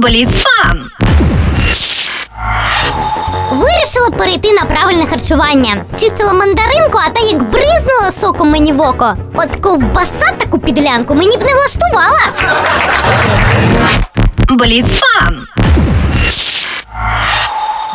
Бліцфан. Вирішила перейти на правильне харчування. Чистила мандаринку, а та як бризнула соком мені в око. От ковбаса таку підлянку мені б не влаштувала. Бліцфан.